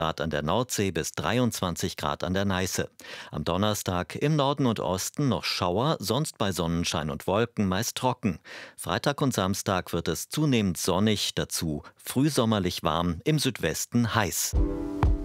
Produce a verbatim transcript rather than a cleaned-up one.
Grad an der Nordsee bis dreiundzwanzig Grad an der Neiße. Am Donnerstag im Norden und Osten noch Schauer, sonst bei Sonnenschein und Wolken meist trocken. Freitag und Samstag wird es zunehmend sonnig, dazu frühsommerlich warm, im Südwesten heiß.